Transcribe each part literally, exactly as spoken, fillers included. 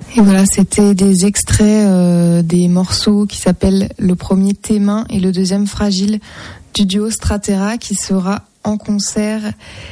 Et voilà, c'était des extraits euh, des morceaux qui s'appellent le premier Tes mains et le deuxième Fragile du duo Stratera qui sera en concert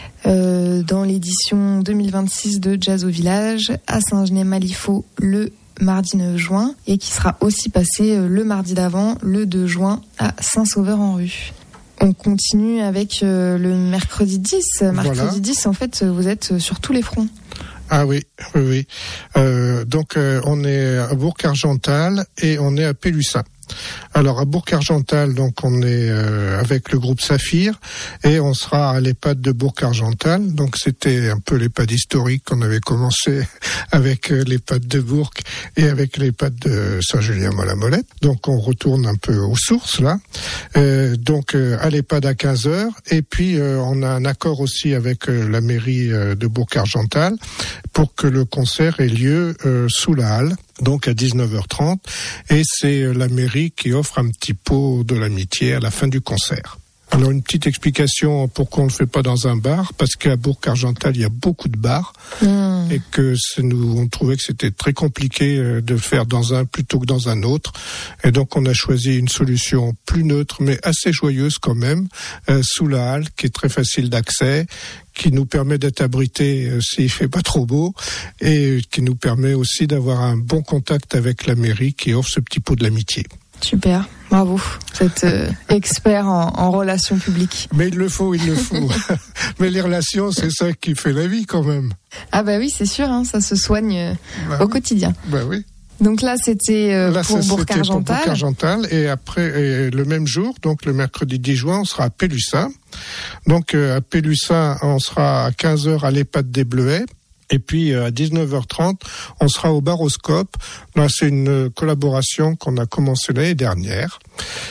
euh, dans l'édition deux mille vingt-six de Jazz au Village à Saint-Genès-Malifaux le mardi neuf juin et qui sera aussi passé euh, le mardi d'avant, le deux juin à Saint-Sauveur-en-Rue. On continue avec euh, le mercredi dix. Mercredi voilà. dix, en fait, vous êtes sur tous les fronts. Ah oui, oui, oui. Euh, donc euh, on est à Bourg-Argental et on est à Pélussin. Alors à Bourg-Argental, donc on est euh, avec le groupe Saphir et on sera à l'EHPAD de Bourg-Argental. Donc c'était un peu l'EHPAD historique qu'on avait commencé avec euh, l'EHPAD de Bourg et avec l'EHPAD de Saint-Julien-Mont-la-Molette. Donc on retourne un peu aux sources là. Euh, donc euh, à l'EHPAD à quinze heures et puis euh, on a un accord aussi avec euh, la mairie euh, de Bourg-Argental pour que le concert ait lieu euh, sous la halle. Donc à dix-neuf heures trente, et c'est la mairie qui offre un petit pot de l'amitié à la fin du concert. Alors une petite explication pourquoi on ne le fait pas dans un bar, parce qu'à Bourg-Argental il y a beaucoup de bars mmh. et que nous on trouvait que c'était très compliqué de le faire dans un plutôt que dans un autre, et donc on a choisi une solution plus neutre mais assez joyeuse quand même, euh, sous la halle, qui est très facile d'accès, qui nous permet d'être abrités euh, s'il fait pas trop beau, et qui nous permet aussi d'avoir un bon contact avec la mairie qui offre ce petit pot de l'amitié. Super, bravo, vous êtes euh, expert en, en relations publiques. Mais il le faut, il le faut. Mais les relations, c'est ça qui fait la vie quand même. Ah bah oui, c'est sûr, hein, ça se soigne euh, bah au oui. quotidien. Bah oui. Donc là, c'était euh, là, pour Bourg-Argental. Pour Bourg-Argental. Et après, et le même jour, donc le mercredi dix juin, on sera à Pélussin. Donc euh, à Pélussin, on sera à quinze heures à l'EHPAD des Bleuets. Et puis à dix-neuf heures trente, on sera au Baroscope. Là, c'est une collaboration qu'on a commencée l'année dernière.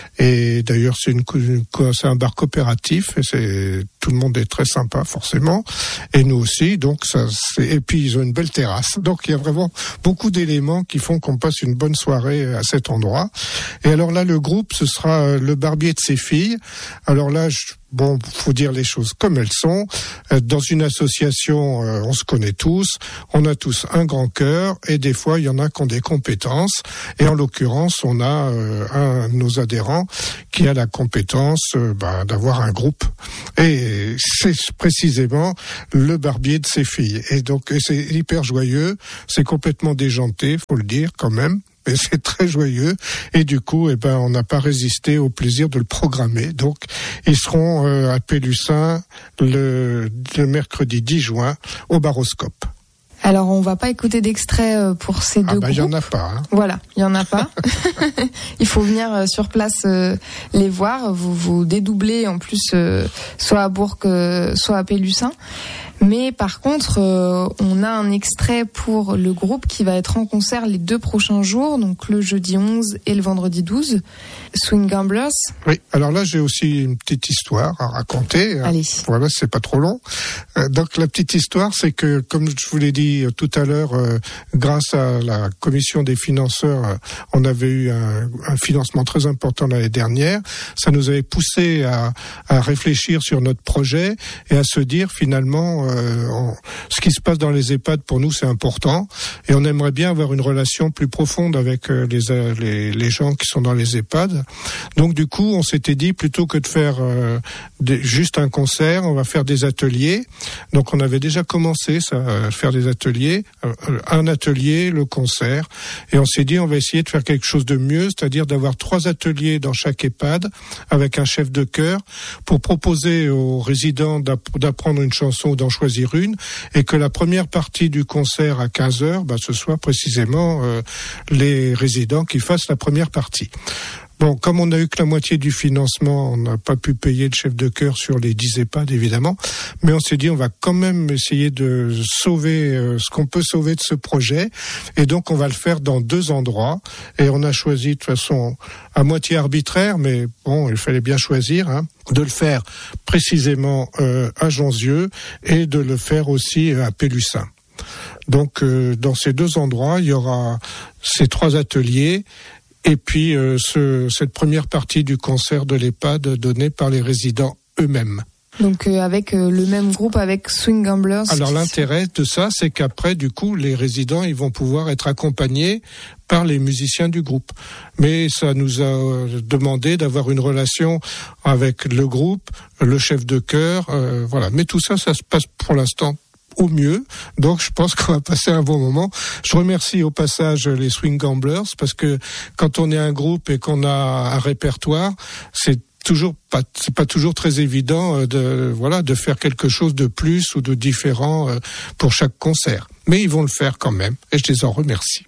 Et d'ailleurs, c'est une c'est un bar coopératif et c'est tout le monde est très sympa forcément. Et nous aussi. Donc ça, c'est, et puis ils ont une belle terrasse. Donc il y a vraiment beaucoup d'éléments qui font qu'on passe une bonne soirée à cet endroit. Et alors là, le groupe, ce sera le Barbier de ses filles. Alors là, je Bon, faut dire les choses comme elles sont. Dans une association, on se connaît tous, on a tous un grand cœur, et des fois, il y en a qui ont des compétences. Et en l'occurrence, on a un de nos adhérents qui a la compétence bah, d'avoir un groupe. Et c'est précisément le Barbier de ses filles. Et donc, c'est hyper joyeux, c'est complètement déjanté, faut le dire quand même. Et c'est très joyeux, et du coup, eh ben, on n'a pas résisté au plaisir de le programmer. Donc, ils seront euh, à Pélussin le, le mercredi dix juin au Baroscope. Alors, on va pas écouter d'extrait pour ces deux ah bah, groupes. Il y en a pas. Hein. Voilà, il y en a pas. Il faut venir sur place euh, les voir. Vous vous dédoublez en plus, euh, soit à Bourg, euh, soit à Pélussin. Mais par contre, euh, on a un extrait pour le groupe qui va être en concert les deux prochains jours, donc le jeudi onze et le vendredi douze, Swing Gamblers. Oui, alors là, j'ai aussi une petite histoire à raconter. Allez. Voilà, c'est pas trop long. Euh, donc la petite histoire, c'est que, comme je vous l'ai dit tout à l'heure, euh, grâce à la commission des financeurs, euh, on avait eu un, un financement très important l'année dernière. Ça nous avait poussé à, à réfléchir sur notre projet et à se dire finalement, Euh, on, ce qui se passe dans les EHPAD pour nous c'est important et on aimerait bien avoir une relation plus profonde avec euh, les, les les gens qui sont dans les EHPAD. Donc du coup on s'était dit plutôt que de faire euh, des, juste un concert, on va faire des ateliers. Donc on avait déjà commencé ça, à faire des ateliers, euh, un atelier, le concert, et on s'est dit on va essayer de faire quelque chose de mieux, c'est-à-dire d'avoir trois ateliers dans chaque EHPAD avec un chef de chœur pour proposer aux résidents d'apprendre une chanson ou d'en choisir une, et que la première partie du concert à quinze heures, bah, ce soit précisément euh, les résidents qui fassent la première partie. Bon, comme on n'a eu que la moitié du financement, on n'a pas pu payer le chef de chœur sur les dix EHPAD, évidemment, mais on s'est dit on va quand même essayer de sauver euh, ce qu'on peut sauver de ce projet, et donc on va le faire dans deux endroits, et on a choisi de toute façon à moitié arbitraire, mais bon, il fallait bien choisir, hein, de le faire précisément euh, à Jonzieux et de le faire aussi à Pélussin. Donc euh, dans ces deux endroits, il y aura ces trois ateliers. Et puis, euh, ce, cette première partie du concert de l'EHPAD donnée par les résidents eux-mêmes. Donc euh, avec euh, le même groupe, avec Swing Gamblers. Alors l'intérêt de ça, c'est qu'après, du coup, les résidents, ils vont pouvoir être accompagnés par les musiciens du groupe. Mais ça nous a demandé d'avoir une relation avec le groupe, le chef de chœur, euh, voilà. Mais tout ça, ça se passe pour l'instant au mieux. Donc je pense qu'on va passer un bon moment. Je remercie au passage les Swing Gamblers parce que quand on est un groupe et qu'on a un répertoire, c'est toujours pas, c'est pas toujours très évident de, voilà, de faire quelque chose de plus ou de différent pour chaque concert. Mais ils vont le faire quand même et je les en remercie.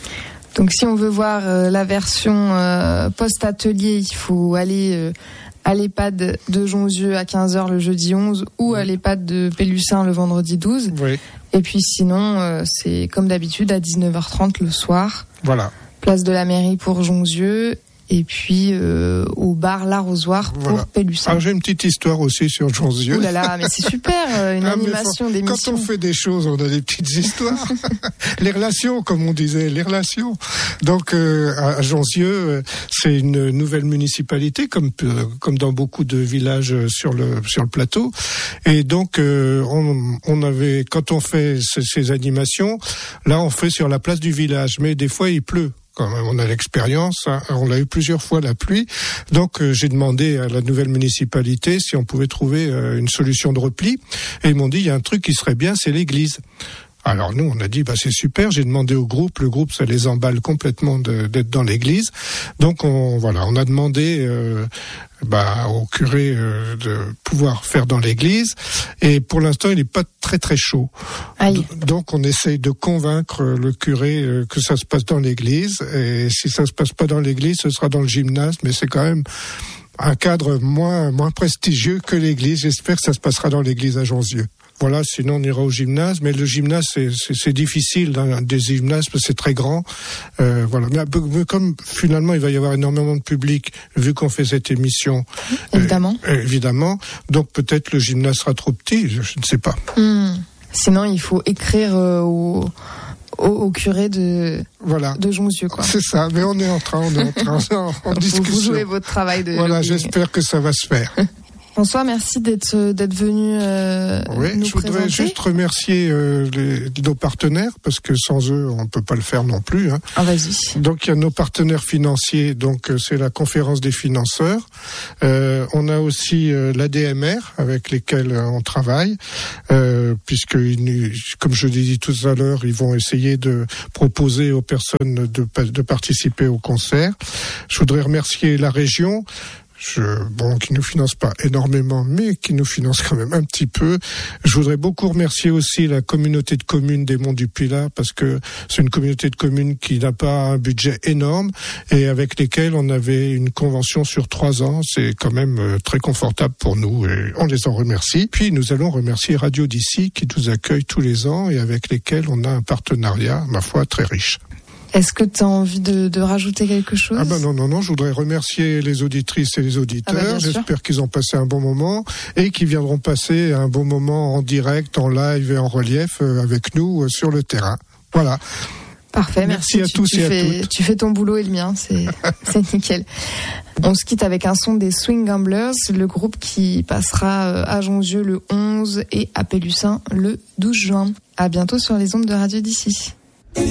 Donc si on veut voir euh, la version euh, post-atelier, il faut aller euh, à l'EHPAD de Jonzieux à quinze heures le jeudi onze ou à l'EHPAD de Pélussin le vendredi douze. Oui. Et puis sinon, euh, c'est comme d'habitude à dix-neuf heures trente le soir. Voilà. Place de la mairie pour Jonzieux. Et puis euh, au bar L'Arrosoir pour voilà. Pélussin. Alors j'ai une petite histoire aussi sur Jonzieux. Ouh là là, mais c'est super, euh, une ah, animation d'émission. Quand on fait des choses, on a des petites histoires. Les relations, comme on disait, les relations. Donc euh, à Jonzieux, c'est une nouvelle municipalité, comme euh, comme dans beaucoup de villages sur le sur le plateau. Et donc euh, on on avait, quand on fait ces, ces animations, là on fait sur la place du village, mais des fois il pleut. Quand même, on a l'expérience, hein, on l'a eu plusieurs fois la pluie, donc euh, j'ai demandé à la nouvelle municipalité si on pouvait trouver euh, une solution de repli, et ils m'ont dit il y a un truc qui serait bien, c'est l'église. Alors nous on a dit bah c'est super, j'ai demandé au groupe, le groupe ça les emballe complètement de, d'être dans l'église, donc on voilà on a demandé euh, bah au curé euh, de pouvoir faire dans l'église, et pour l'instant il n'est pas très très chaud. Aïe. Donc on essaye de convaincre le curé euh, que ça se passe dans l'église, et si ça se passe pas dans l'église ce sera dans le gymnase, mais c'est quand même un cadre moins moins prestigieux que l'église. J'espère que ça se passera dans l'église à Jonzieux. Voilà, sinon on ira au gymnase, mais le gymnase c'est, c'est, c'est difficile, hein, des gymnases parce que c'est très grand. Euh, voilà, mais comme finalement il va y avoir énormément de public vu qu'on fait cette émission, évidemment, euh, évidemment, donc peut-être le gymnase sera trop petit, je, je ne sais pas. Mmh. Sinon il faut écrire euh, au, au, au curé de voilà. de Jonzieux, quoi. C'est ça, mais on est en train, on est en train, en, en discussion. Vous jouez votre travail de. Voilà, j'espère que ça va se faire. François, merci d'être d'être venu euh, oui, nous je voudrais présenter. juste remercier euh, les, nos partenaires parce que sans eux on peut pas le faire non plus. Hein. Ah vas-y. Donc il y a nos partenaires financiers, donc euh, c'est la conférence des financeurs. Euh, on a aussi euh, l'A D M R avec lesquels euh, on travaille, euh, puisque ils, comme je l'ai dit tout à l'heure, ils vont essayer de proposer aux personnes de, de participer au concert. Je voudrais remercier la région. Je, bon, qui nous finance pas énormément, mais qui nous finance quand même un petit peu. Je voudrais beaucoup remercier aussi la communauté de communes des Monts du Pilat, parce que c'est une communauté de communes qui n'a pas un budget énorme et avec lesquelles on avait une convention sur trois ans. C'est quand même très confortable pour nous et on les en remercie. Puis nous allons remercier Radio d'ici qui nous accueille tous les ans et avec lesquels on a un partenariat, ma foi, très riche. Est-ce que tu as envie de, de rajouter quelque chose ? Ah ben non, non, non, je voudrais remercier les auditrices et les auditeurs. Ah ben J'espère sûr. qu'ils ont passé un bon moment et qu'ils viendront passer un bon moment en direct, en live et en relief avec nous sur le terrain. Voilà. Parfait, merci, merci à tu, tous tu et fais, à toutes. Tu fais ton boulot et le mien, c'est, c'est nickel. On se quitte avec un son des Swing Gamblers, le groupe qui passera à Jonzieux le onze et à Pélussin le douze juin. À bientôt sur les ondes de Radio d'ici.